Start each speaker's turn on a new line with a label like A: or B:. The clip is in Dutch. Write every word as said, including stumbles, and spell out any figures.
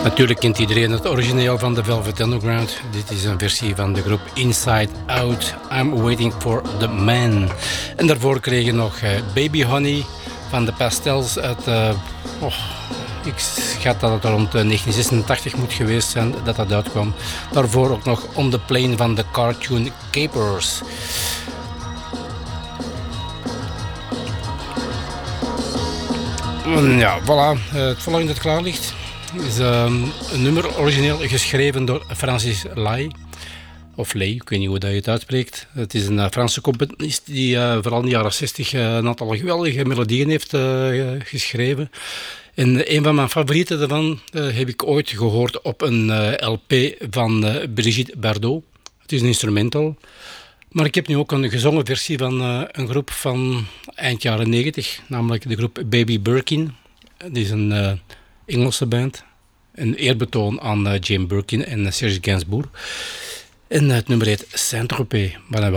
A: Natuurlijk kent iedereen het origineel van The Velvet Underground. Dit is een versie van de groep Inside Out. I'm Waiting for the Man. En daarvoor kreeg je nog uh, Baby Honey van de Pastels uit... Uh, oh, ik schat dat het rond negentien zesentachtig moet geweest zijn dat dat uitkwam. Daarvoor ook nog On the Plane van de Cartoon Capers. Ja, voilà. Het volgende dat klaar ligt is um, een nummer origineel geschreven door Francis Lai. Of Lay, ik weet niet hoe dat je het uitspreekt. Het is een uh, Franse componist die uh, vooral in de jaren zestig uh, een aantal geweldige melodieën heeft uh, geschreven. En een van mijn favorieten daarvan uh, heb ik ooit gehoord op een uh, L P van uh, Brigitte Bardot. Het is een instrumental. Maar ik heb nu ook een gezongen versie van uh, een groep van eind jaren negentig, namelijk de groep Baby Birkin. Het is een uh, Engelse band. Een eerbetoon aan uh, Jane Birkin en uh, Serge Gainsbourg. En uh, het nummer heet Saint-Tropez.